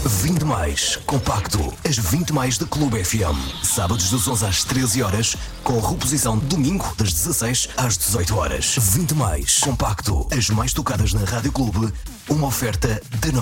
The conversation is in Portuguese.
20 mais compacto, as 20 mais da Clube FM. Sábados das 11 às 13 horas, com reposição domingo das 16 às 18 horas. 20 mais compacto, as mais tocadas na Rádio Clube, uma oferta da